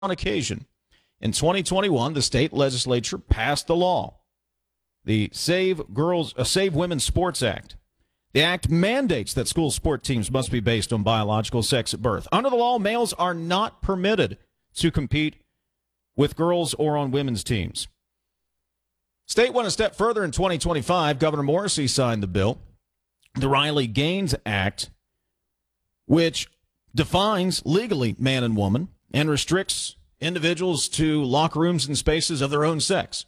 on occasion. In 2021, the state legislature passed the law, the Save Women Sports Act. The act mandates that school sport teams must be based on biological sex at birth. Under the law, males are not permitted to compete with girls or on women's teams. State went a step further in 2025. Governor Morrisey signed the bill, the Riley-Gaines Act, which defines legally man and woman and restricts individuals to locker rooms and spaces of their own sex.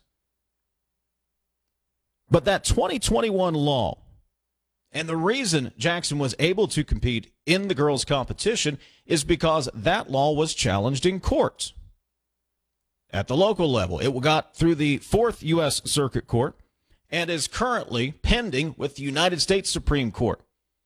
But that 2021 law, and the reason Jackson was able to compete in the girls' competition is because that law was challenged in court. At the local level, it got through the 4th U.S. Circuit Court and is currently pending with the United States Supreme Court.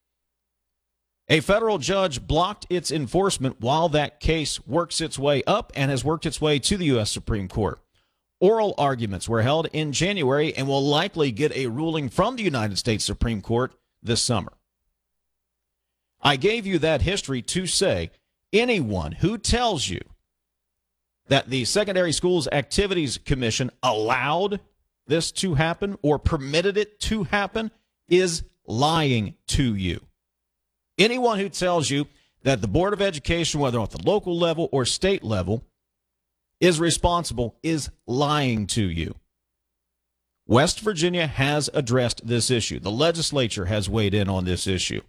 A federal judge blocked its enforcement while that case works its way up and has worked its way to the U.S. Supreme Court. Oral arguments were held in January and will likely get a ruling from the United States Supreme Court this summer. I gave you that history to say anyone who tells you that the Secondary Schools Activities Commission allowed this to happen or permitted it to happen is lying to you. Anyone who tells you that the Board of Education, whether at the local level or state level, is responsible is lying to you. West Virginia has addressed this issue. The legislature has weighed in on this issue.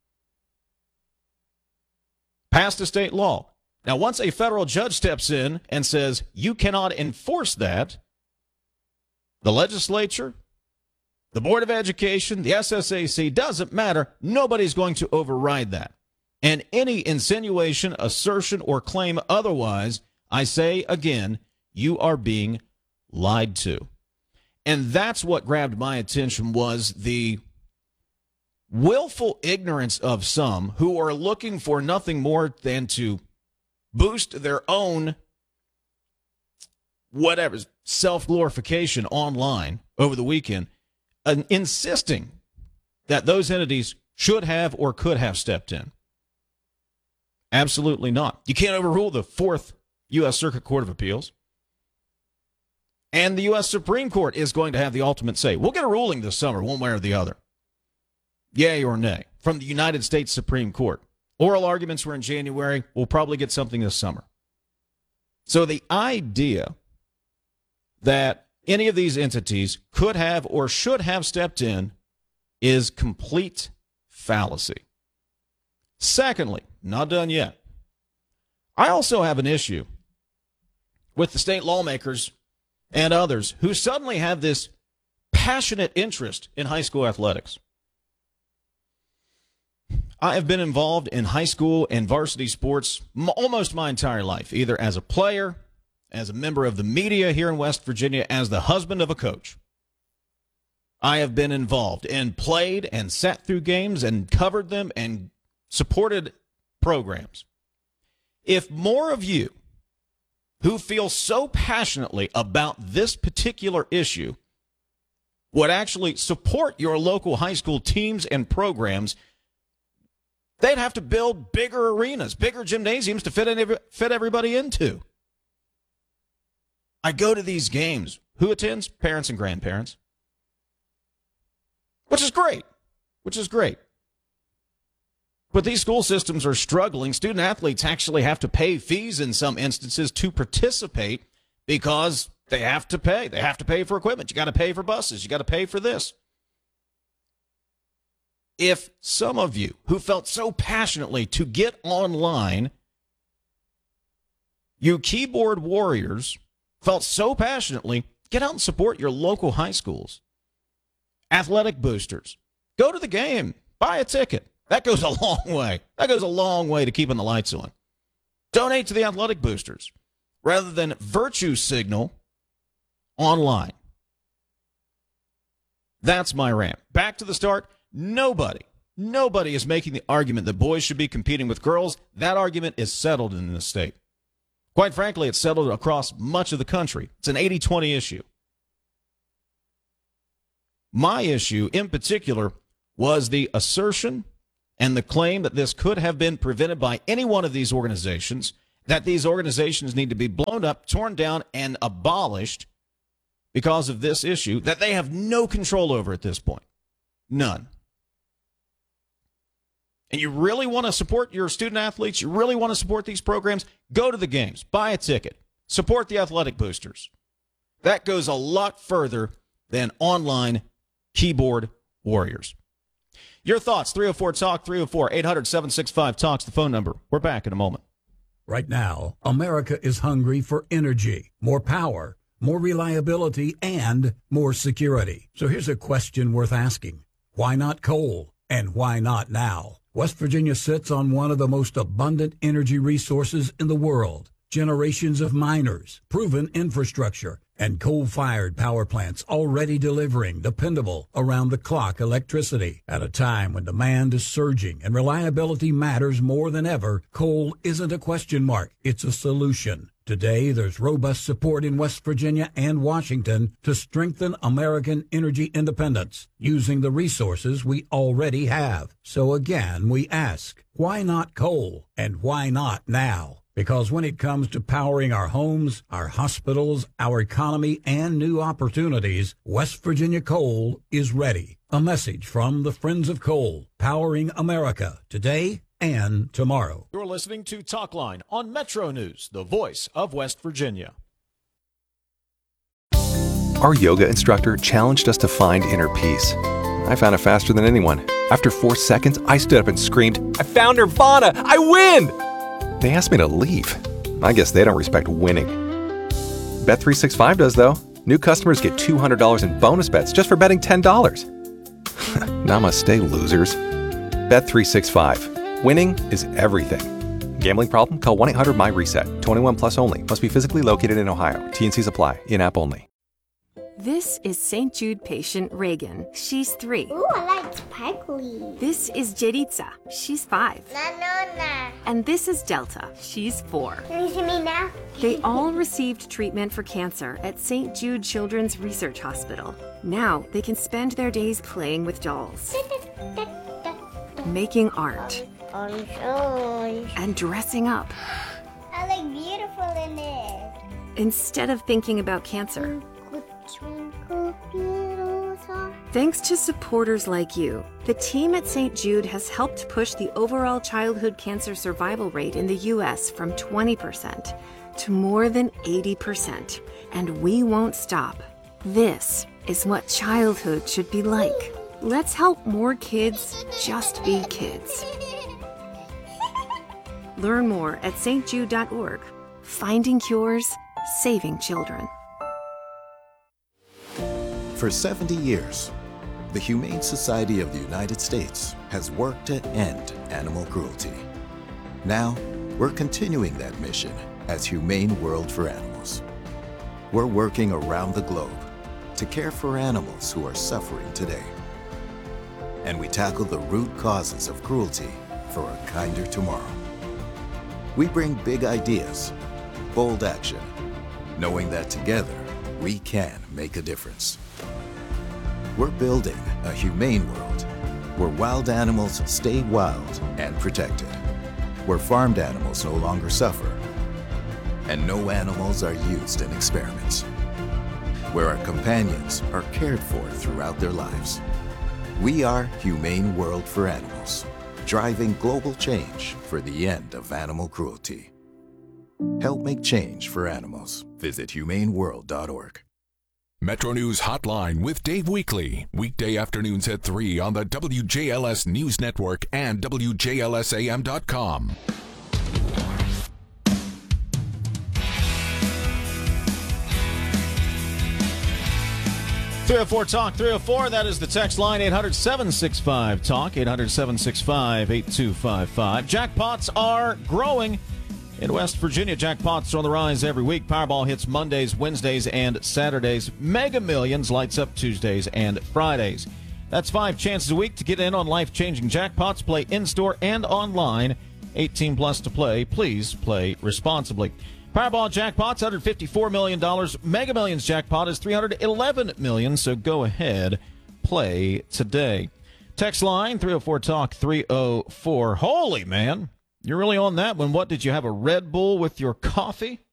Passed a state law. Now, once a federal judge steps in and says you cannot enforce that, the legislature, the Board of Education, the SSAC, doesn't matter. Nobody's going to override that. And any insinuation, assertion, or claim otherwise, I say again, you are being lied to. And that's what grabbed my attention was the willful ignorance of some who are looking for nothing more than to boost their own whatever self-glorification online over the weekend, insisting that those entities should have or could have stepped in. Absolutely not. You can't overrule the 4th U.S. Circuit Court of Appeals. And the U.S. Supreme Court is going to have the ultimate say. We'll get a ruling this summer, one way or the other. Yay or nay, from the United States Supreme Court. Oral arguments were in January. We'll probably get something this summer. So the idea that any of these entities could have or should have stepped in is complete fallacy. Secondly, not done yet. I also have an issue with the state lawmakers and others who suddenly have this passionate interest in high school athletics. I have been involved in high school and varsity sports almost my entire life, either as a player, as a member of the media here in West Virginia, as the husband of a coach. I have been involved and played and sat through games and covered them and supported programs. If more of you who feel so passionately about this particular issue would actually support your local high school teams and programs, they'd have to build bigger arenas, bigger gymnasiums to fit everybody into. I go to these games. Who attends? Parents and grandparents. Which is great. But these school systems are struggling. Student athletes actually have to pay fees in some instances to participate because they have to pay. They have to pay for equipment. You got to pay for buses. You got to pay for this. If some of you who felt so passionately to get online, you keyboard warriors felt so passionately, get out and support your local high schools. Athletic boosters. Go to the game. Buy a ticket. That goes a long way. That goes a long way to keeping the lights on. Donate to the athletic boosters rather than virtue signal online. That's my rant. Back to the start. Nobody is making the argument that boys should be competing with girls. That argument is settled in the state. Quite frankly, it's settled across much of the country. It's an 80-20 issue. My issue in particular was the assertion and the claim that this could have been prevented by any one of these organizations that these organizations need to be blown up, torn down, and abolished because of this issue that they have no control over at this point. None. And you really want to support your student athletes, you really want to support these programs, go to the games, buy a ticket, support the athletic boosters. That goes a lot further than online keyboard warriors. Your thoughts, 304-TALK, 304-800-765-TALK's the phone number. We're back in a moment. Right now, America is hungry for energy, more power, more reliability, and more security. So here's a question worth asking. Why not coal? And why not now? West Virginia sits on one of the most abundant energy resources in the world. Generations of miners, proven infrastructure, and coal-fired power plants already delivering dependable, around-the-clock electricity. At a time when demand is surging and reliability matters more than ever, coal isn't a question mark, it's a solution. Today, there's robust support in West Virginia and Washington to strengthen American energy independence using the resources we already have. So again, we ask, why not coal? And why not now? Because when it comes to powering our homes, our hospitals, our economy, and new opportunities, West Virginia Coal is ready. A message from the Friends of Coal, powering America today and tomorrow. You're listening to Talk Line on Metro News, the voice of West Virginia. Our yoga instructor challenged us to find inner peace. I found it faster than anyone. After 4 seconds, I stood up and screamed, "I found Nirvana! I win!" They asked me to leave. I guess they don't respect winning. Bet365 does, though. New customers get $200 in bonus bets just for betting $10. Namaste, losers. Bet365. Winning is everything. Gambling problem? Call 1-800-MY-RESET. 21 plus only. Must be physically located in Ohio. T&Cs apply. In-app only. This is St. Jude patient Reagan. She's 3. Ooh, I like sparkly. This is Jeritza. She's 5. Na. And this is Delta. She's 4. Can you see me now? They all received treatment for cancer at St. Jude Children's Research Hospital. Now they can spend their days playing with dolls, making art, and dressing up. I look beautiful in it. Instead of thinking about cancer. Thanks to supporters like you, the team at St. Jude has helped push the overall childhood cancer survival rate in the U.S. from 20% to more than 80%. And we won't stop. This is what childhood should be like. Let's help more kids just be kids. Learn more at stjude.org. Finding cures, saving children. For 70 years, the Humane Society of the United States has worked to end animal cruelty. Now, we're continuing that mission as Humane World for Animals. We're working around the globe to care for animals who are suffering today. And we tackle the root causes of cruelty for a kinder tomorrow. We bring big ideas, bold action, knowing that together we can make a difference. We're building a humane world where wild animals stay wild and protected, where farmed animals no longer suffer, and no animals are used in experiments, where our companions are cared for throughout their lives. We are Humane World for Animals, driving global change for the end of animal cruelty. Help make change for animals. Visit humaneworld.org. Metro News Hotline with Dave Weekley. Weekday afternoons at 3 on the WJLS News Network and WJLSAM.com. Talk 304. That is the text line. 800-765-TALK. 800-765-8255. Jackpots are growing in West Virginia. Jackpots are on the rise every week. Powerball hits Mondays, Wednesdays, and Saturdays. Mega Millions lights up Tuesdays and Fridays. That's 5 chances a week to get in on life-changing jackpots. Play in-store and online. 18 plus to play. Please play responsibly. Powerball jackpot's $154 million. Mega Millions jackpot is $311 million. So go ahead, play today. Text line 304-TALK 304. Holy man. You're really on that one. What, did you have a Red Bull with your coffee?